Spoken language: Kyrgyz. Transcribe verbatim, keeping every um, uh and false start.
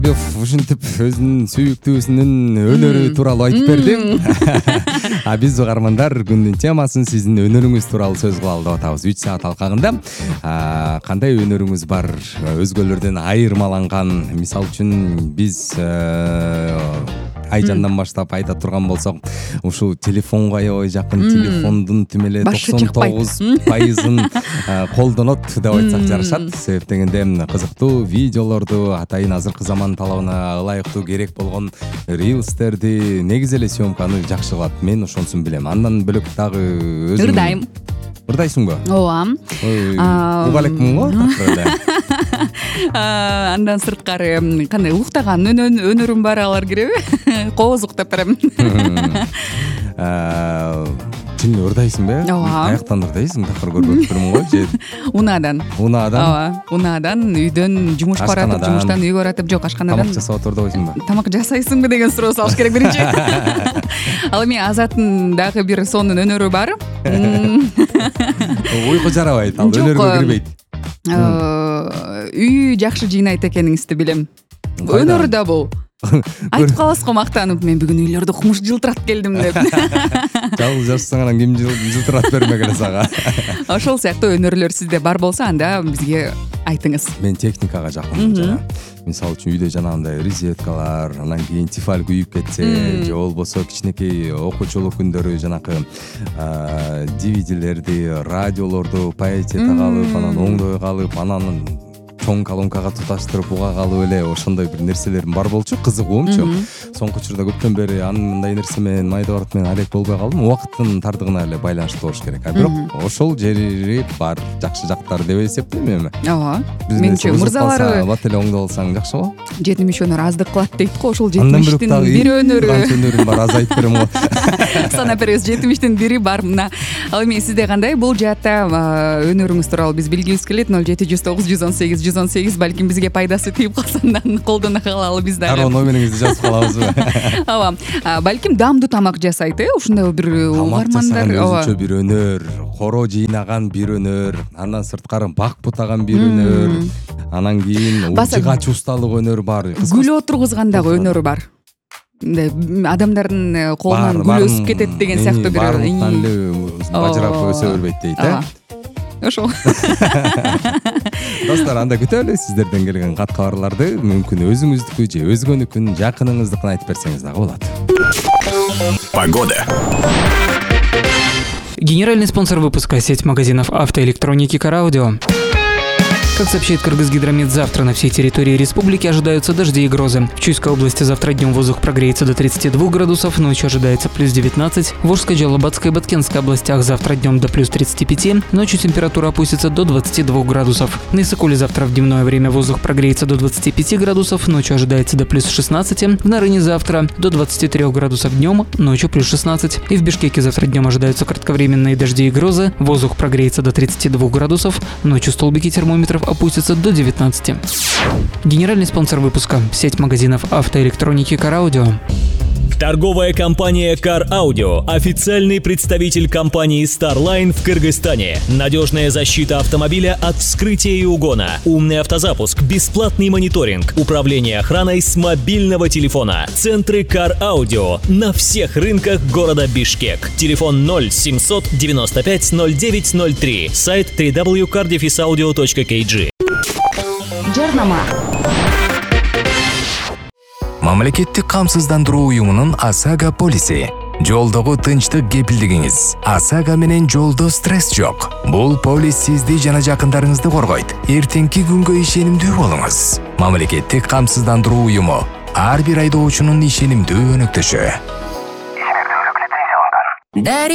Ушинтип өзүнүн сүйүктүүсүнүн өнөрү тууралуу айтып берди. А биз угармандар күндүн темасын сиздин өнөрүңүз тууралуу сөз кылалы деп атабыз. үч саат алкагында кандай өнөрүңүз бар, өзгөлөрдөн айырмаланган, мисалы үчүн биз Айжандан баштап айта турган болсок, ушул телефонго аябай жакын, телефондун тим эле токсон тогуз пайызын колдонот деп айтсак жарашат. Себеп дегенде кызыктуу видеолорду, атайын азыркы заман талабына ылайыктуу керек болгон рилстерди, негизи эле съемканы жакшы кылат. Мен ошонусун билем. Андан бөлөк дагы өзүм ырдайм. Ырдайсыңбы? Ооба. Уга элекмин го такыр эле. Андан сырткары кандай уктаган өнөрүм бар, алар киреби? Кооз уктап берем. Сен ырдайсыңбы? Ооба. Каяктан ырдайсың? Такыр көрүп турмун го. Же Унаадан. Унаадан? Ооба. Унаадан, үйдөн жумушка баратып, жумуштан үйгө баратып, жок, ашканадан. Тамак жасап отурдубайсыңбы? Тамак жасайсыңбы деген суроо салыш керек биринчи. Ал эми Азаттын дагы бир сонун өнөрү бар. Уйку жарабайт, ал өнөргө кирбейт. Үй жакшы жыйнайт экениңизди билем. Өнөрү да бул. Айтып каласыз го мактанып, мен бүгүн үйлөрдү кумуш жылтыратып келдим деп. Жалгыз жашасаң анан ким жылтыратып бермек эле сага. Ошол сыяктуу өнөрлөр сизде бар болсо, анда бизге айтыңыз. Мен техникага жакынмын жана. Мисалы үчүн үйдө жанагындай розеткалар, анан кийин тефаль күйүп кетсе, же болбосо кичинекей окуучулук күндөрү жанакы ди ви дилерди, радиолорду паятета калып, анан оңдой калып, анан чоң колонкага туташтырып уга калып эле ошондой бир нерселерим бар болчу, кызыгуумчу. Соңку учурда көптөн бери анын мындай нерсе менен, майда барат менен алек болбой калдым. Убакыттын тардыгына эле байланыштуу болуш керек. А бирок ошол жери бар, жакшы жактары деп эсептейм эми. Ооба. Менче мырзалары бат эле оңдоп алсаң жакшы го. Жетимиш өнөр аздык кылат дейт го, ошол жетимиштин бир өнөрү. Канча өнөрүм бар, аз айтып берем го. Санап беребиз, жетимиштин бири бар. Мына ал эми сизде кандай бул жаатта өнөрүңүз тууралуу биз билгибиз келет. ноль жети жүз тогуз жүз он сегиз жүз он сегиз, балким бизге пайдасы тийип калса, андан колдоно калалы биз дагы. Aro номериңизди жазып калабызбы? Ооба. Балким дамдуу тамак жасайт, э? Ушундай бир угармандар, ооба. Өзүнчө бир өнөр, коро жыйнаган бир өнөр, андан сырткары бак бутаган бир өнөр, анан кийин жыгач усталык өнөр бар. Гүл отургузгандагы өнөрү бар. Адамдардын колунан гүл өсүп кетет деген сыяктуу бир бажырап өсө бербейт дейт, э? Ошол. Достор, анда күтөлү сиздерден келген кат кабарларды. Мүмкүн өзүңүздүкү же өзгөнүкүн, жакыныңыздыкын айтып берсеңиз дагы болот. Погода. Генеральный спонсор выпуска — сеть магазинов автоэлектроники «Караудио». Как сообщает Кыргызгидромет, завтра на всей территории республики ожидаются дожди и грозы. В Чуйской области завтра днем воздух прогреется до тридцати двух градусов, ночью ожидается плюс девятнадцать. В Волжской, Джалабатской и Баткенской областях завтра днем до плюс тридцати пяти, ночью температура опустится до двадцати двух градусов. На Исыкуле завтра в дневное время воздух прогреется до двадцати пяти градусов, ночью ожидается до плюс шестнадцати. В Нарыне завтра до двадцати трёх градусов днем, ночью плюс шестнадцать. И в Бишкеке завтра днем ожидаются кратковременные дожди и грозы, воздух прогреется до тридцати двух градусов, ночью столбики термометров опустятся до девятнадцати. Генеральный спонсор выпуска — сеть магазинов автоэлектроники «Караудио». Торговая компания Car Audio, официальный представитель компании Starline в Кыргызстане. Надежная защита автомобиля от вскрытия и угона, умный автозапуск, бесплатный мониторинг, управление охраной с мобильного телефона. Центры Car Audio на всех рынках города Бишкек. Телефон ноль семьсот девяносто пять ноль девять ноль три. Сайт дабл ю дабл ю дабл ю точка кардифисаудио точка кей джи. Жарнама. Мамлекеттик камсыздандыруу уюмунун ОСАГО полиси. Жолдогу тынчтык кепилдигиңиз. ОСАГО менен жолдо стресс жок. Бул полис сизди жана жакындарыңызды коргойт. Эртеңки күнгө ишенимдүү болуңуз. Мамлекеттик камсыздандыруу уюму ар бир айдоочунун ишенимдүү өнөктөшү.